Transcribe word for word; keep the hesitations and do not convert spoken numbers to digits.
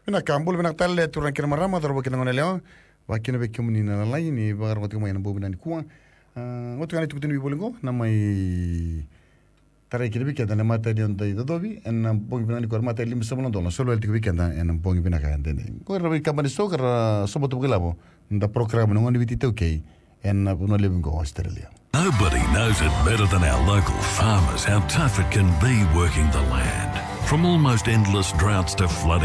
Ina kambul bina talle turan kina marama darbo kina ngone leo. Wakina be kemuni na lai ni bagar mati kama yana bobi nani kuang. Ngotu kani tukutin wibolingo namai tarai kina bi kenda mata di ontai dodobi en bogi bina ni kor mata lim sabolon dola solo el tiku bi kenda en bogi bina kaya ndene. Ko rabi kamani so kara sobotu bugilabo nda program ngoni biti okay en uno living go Australia. Nobody knows it better than our local farmers how tough it can be working the land. From almost endless droughts to flooding